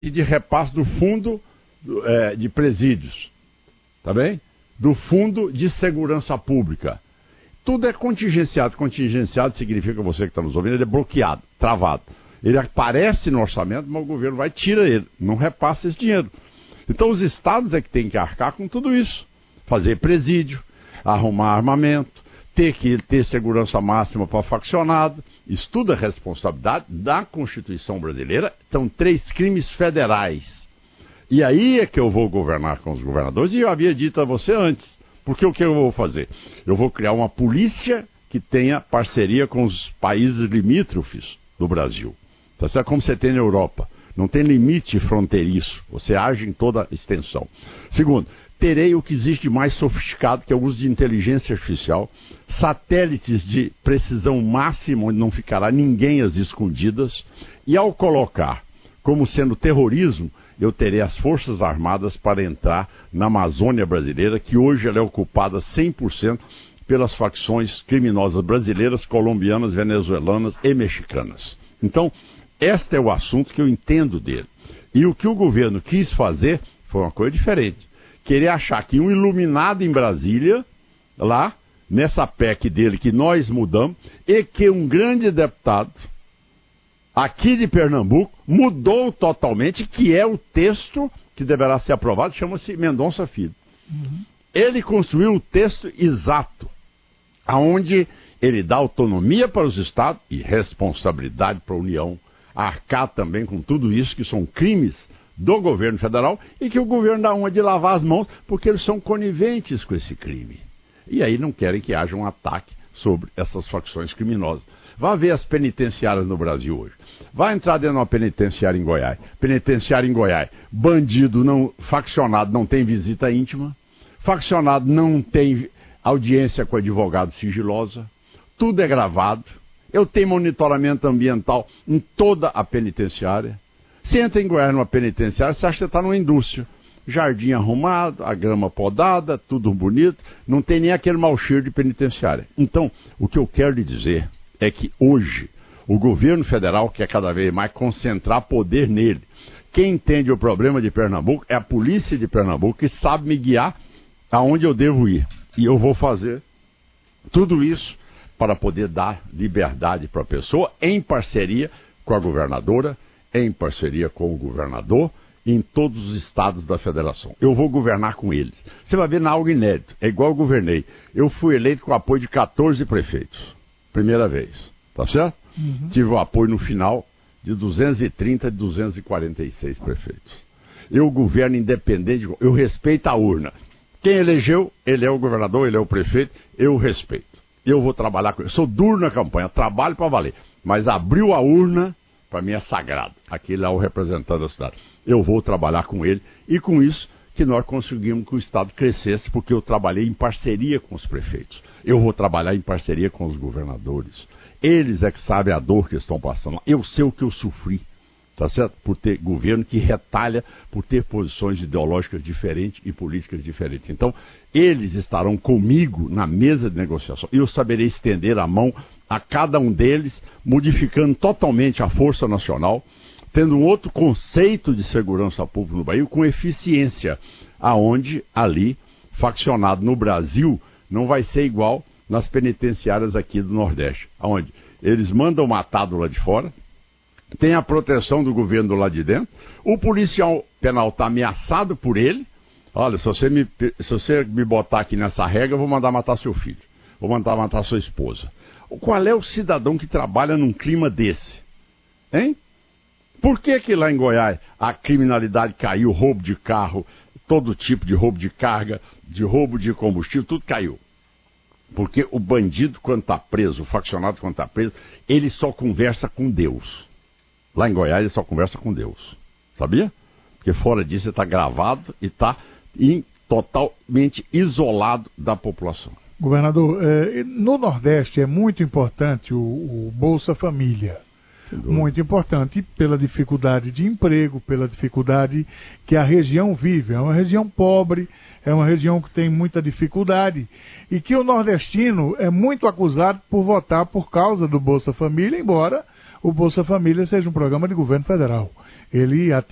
e de repasse do fundo de presídios, tá bem? Do fundo de segurança pública. Tudo é contingenciado. Contingenciado significa, você que está nos ouvindo, ele é bloqueado, travado. Ele aparece no orçamento, mas o governo vai e tira ele, não repassa esse dinheiro. Então os estados é que têm que arcar com tudo isso. Fazer presídio, arrumar armamento, ter que ter segurança máxima para faccionado. Isso tudo é responsabilidade da Constituição brasileira. Então 3 crimes federais. E aí é que eu vou governar com os governadores, e eu havia dito a você antes. Porque o que eu vou fazer? Eu vou criar uma polícia que tenha parceria com os países limítrofes do Brasil. Tá certo? Como você tem na Europa. Não tem limite fronteiriço. Você age em toda a extensão. Segundo, terei o que existe de mais sofisticado, que é o uso de inteligência artificial, satélites de precisão máxima, onde não ficará ninguém às escondidas, e ao colocar como sendo terrorismo, eu terei as Forças Armadas para entrar na Amazônia brasileira, que hoje ela é ocupada 100% pelas facções criminosas brasileiras, colombianas, venezuelanas e mexicanas. Então, este é o assunto que eu entendo dele. E o que o governo quis fazer foi uma coisa diferente. Querer achar que um iluminado em Brasília, lá, nessa PEC dele que nós mudamos, e que um grande deputado aqui de Pernambuco mudou totalmente, que é o texto que deverá ser aprovado, chama-se Mendonça Filho. Ele construiu o texto exato, aonde ele dá autonomia para os estados e responsabilidade para a União, arcar também com tudo isso, que são crimes do governo federal, e que o governo dá uma de lavar as mãos, porque eles são coniventes com esse crime. E aí não querem que haja um ataque sobre essas facções criminosas. Vá ver as penitenciárias no Brasil hoje. Vai entrar dentro de uma penitenciária em Goiás. Penitenciária em Goiás. Bandido não, faccionado não tem visita íntima. Faccionado não tem audiência com advogado sigilosa. Tudo é gravado. Eu tenho monitoramento ambiental em toda a penitenciária. Você entra em Goiás numa penitenciária, você acha que você está numa indústria. Jardim arrumado, a grama podada, tudo bonito. Não tem nem aquele mau cheiro de penitenciária. Então, o que eu quero lhe dizer é que hoje o governo federal quer cada vez mais concentrar poder nele. Quem entende o problema de Pernambuco é a polícia de Pernambuco, que sabe me guiar aonde eu devo ir. E eu vou fazer tudo isso para poder dar liberdade para a pessoa, em parceria com a governadora, em parceria com o governador, em todos os estados da federação. Eu vou governar com eles. Você vai ver algo inédito. É igual eu governei. Eu fui eleito com o apoio de 14 prefeitos. Primeira vez. Tá certo? Tive o apoio no final de 230 de 246 prefeitos. Eu governo independente. Eu respeito a urna. Quem elegeu, ele é o governador, ele é o prefeito. Eu respeito. Eu vou trabalhar com ele. Sou duro na campanha. Trabalho para valer. Mas abriu a urna, para mim é sagrado. Aquele é o representante da cidade. Eu vou trabalhar com ele, e com isso que nós conseguimos que o Estado crescesse, porque eu trabalhei em parceria com os prefeitos. Eu vou trabalhar em parceria com os governadores. Eles é que sabem a dor que estão passando. Eu sei o que eu sofri, tá certo? Por ter governo que retalha, por ter posições ideológicas diferentes e políticas diferentes. Então, eles estarão comigo na mesa de negociação. Eu saberei estender a mão a cada um deles, modificando totalmente a Força Nacional, tendo um outro conceito de segurança pública no Brasil, com eficiência, aonde ali, faccionado no Brasil, não vai ser igual nas penitenciárias aqui do Nordeste, aonde eles mandam matar do lado de fora, tem a proteção do governo do lado de dentro, o policial penal está ameaçado por ele. Olha, se você me botar aqui nessa regra, eu vou mandar matar seu filho, vou mandar matar sua esposa. Qual é o cidadão que trabalha num clima desse? Hein? Por que lá em Goiás a criminalidade caiu, roubo de carro, todo tipo de roubo de carga, de roubo de combustível, tudo caiu? Porque o bandido, quando está preso, o faccionado, quando está preso, ele só conversa com Deus. Lá em Goiás, ele só conversa com Deus. Sabia? Porque fora disso, ele está gravado e está totalmente isolado da população. Governador, no Nordeste é muito importante o Bolsa Família. Muito importante pela dificuldade de emprego, pela dificuldade que a região vive. É uma região pobre, é uma região que tem muita dificuldade e que o nordestino é muito acusado por votar por causa do Bolsa Família, embora o Bolsa Família seja um programa de governo federal. Ele